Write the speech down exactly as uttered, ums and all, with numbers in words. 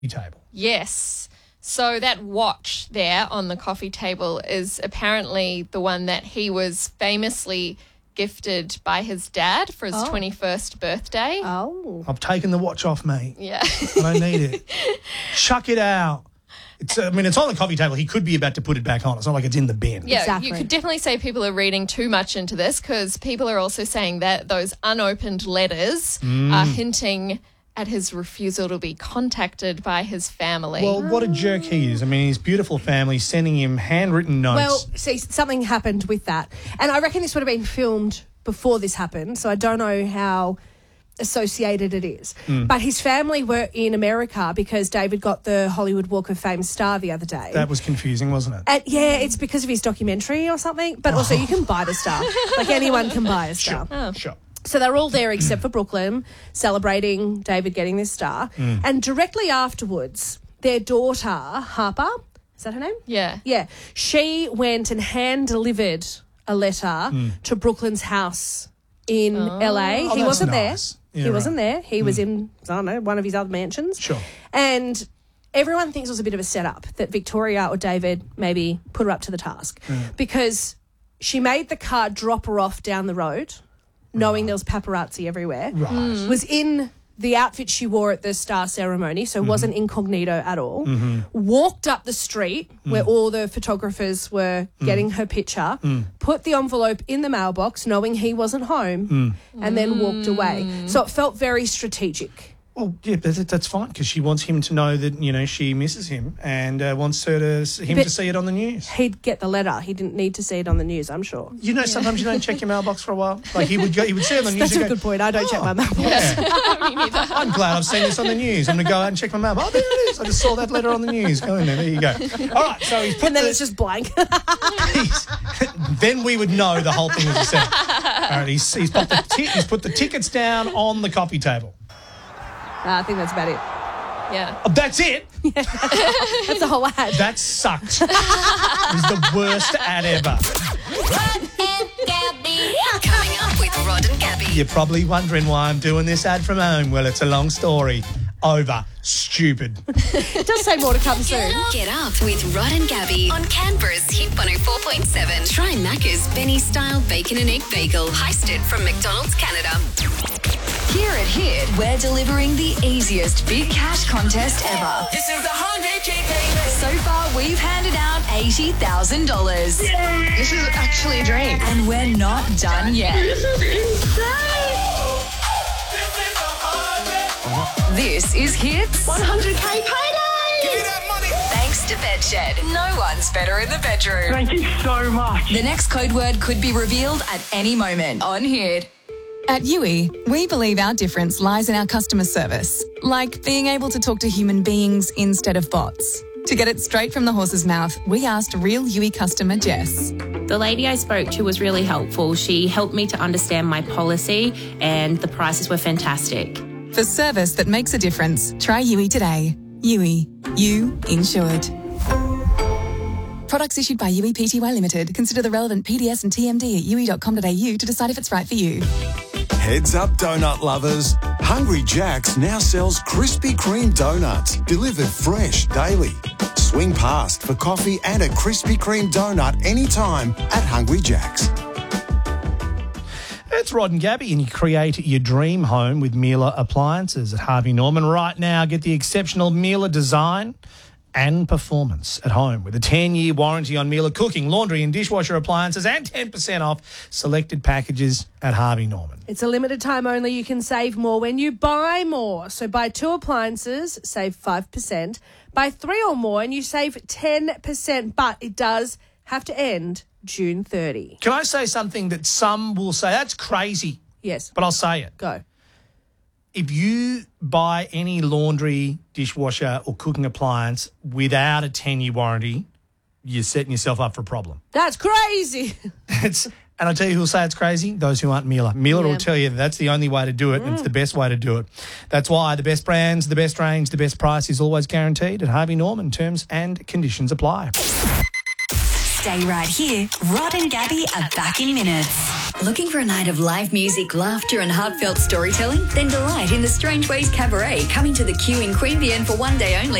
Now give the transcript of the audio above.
table. Yes. So that watch there on the coffee table is apparently the one that he was famously gifted by his dad for his Oh. twenty-first birthday. Oh. I've taken the watch off, mate. Yeah. I don't need it. Chuck it out. It's, I mean, it's on the coffee table. He could be about to put it back on. It's not like it's in the bin. Yeah, Exactly. you could definitely say people are reading too much into this because people are also saying that those unopened letters Mm. are hinting at his refusal to be contacted by his family. Well, what a jerk he is. I mean, his beautiful family sending him handwritten notes. Well, see, something happened with that. And I reckon this would have been filmed before this happened, so I don't know how associated it is. Hmm. But his family were in America because David got the Hollywood Walk of Fame star the other day. that was confusing, wasn't it? And yeah, it's because of his documentary or something. But also, you can buy the star. Like, anyone can buy a star. Sure, sure. So they're all there except for Brooklyn, celebrating David getting this star. Hmm. And directly afterwards, their daughter, Harper, is that her name? yeah. Yeah. She went and hand-delivered a letter Hmm. to Brooklyn's house in L A. Oh, he that's wasn't nice. there. Yeah, he wasn't right. there. He was in, I don't know, one of his other mansions. Sure. And everyone thinks it was a bit of a setup that Victoria or David maybe put her up to the task because she made the car drop her off down the road, knowing there was paparazzi everywhere. Right. Was in the outfit she wore at the star ceremony, so wasn't incognito at all. Walked up the street where all the photographers were getting her picture, put the envelope in the mailbox, knowing he wasn't home, and then walked away. So it felt very strategic. Well, yeah, but that- that's fine because she wants him to know that, you know, she misses him and uh, wants her to him But- to see it on the news. He'd get the letter. He didn't need to see it on the news, I'm sure. You know, sometimes you don't check your mailbox for a while. Like he would go, he would see it on the news. That's and a go, good point. I don't check my mailbox. Yeah. I'm glad I've seen this on the news. I'm going to go out and check my mailbox. Oh, there it is. I just saw that letter on the news. Go in there. There you go. All right. So he's put And then the, it's just blank. he's- then we would know the whole thing was a setup. All right. He's, he's, put the ti- he's put the tickets down on the coffee table. Nah, I think that's about it. Yeah. Oh, that's it. That's the whole ad. That sucked. It was the worst ad ever. Rod and Gabby. Coming up with Rod and Gabby. You're probably wondering why I'm doing this ad from home. Well, it's a long story. Over. Stupid. It does say more to come soon. Get up with Rod and Gabby on Canberra's Hit one oh four point seven. Try Macca's Benny Style Bacon and Egg Bagel. Heisted from McDonald's Canada. Here at Hit, we're delivering the easiest big cash contest ever. This is the Hungry Chick, baby. So far, we've handed out eighty thousand dollars. This is actually a dream. And we're not done yet. This is insane. This is Hit's one hundred K payday. Give me that money. Thanks to Bedshed. No one's better in the bedroom. Thank you so much. The next code word could be revealed at any moment on Hit. At U I, we believe our difference lies in our customer service, like being able to talk to human beings instead of bots. To get it straight from the horse's mouth, we asked real U I customer Jess. The lady I spoke to was really helpful. She helped me to understand my policy and the prices were fantastic. For service that makes a difference, try U I today. U I. You insured. Products issued by U I P T Y Limited. Consider the relevant P D S and T M D at u i dot com dot a u to decide if it's right for you. Heads up, donut lovers. Hungry Jack's now sells Krispy Kreme donuts, delivered fresh daily. Swing past for coffee and a Krispy Kreme donut anytime at Hungry Jack's. It's Rod and Gabby, and you create your dream home with Miele Appliances at Harvey Norman. Right now, get the exceptional Miele design and performance at home with a ten-year warranty on Miele cooking, laundry and dishwasher appliances and ten percent off selected packages at Harvey Norman. It's a limited time only. You can save more when you buy more. So buy two appliances, save five percent. Buy three or more and you save ten percent. But it does have to end June thirtieth. Can I say something that some will say, that's crazy, Yes. but I'll say it. Go. If you buy any laundry, dishwasher or cooking appliance without a ten-year warranty, you're setting yourself up for a problem. That's crazy. It's, and I'll tell you who'll say it's crazy, those who aren't Miele. Miele Yeah. will tell you that that's the only way to do it and it's the best way to do it. That's why the best brands, the best range, the best price is always guaranteed at Harvey Norman. Terms and conditions apply. Stay right here. Rod and Gabby are back in minutes. Looking for a night of live music, laughter and heartfelt storytelling? Then delight in the Strange Ways Cabaret, coming to the Q in Queanbeyan for one day only.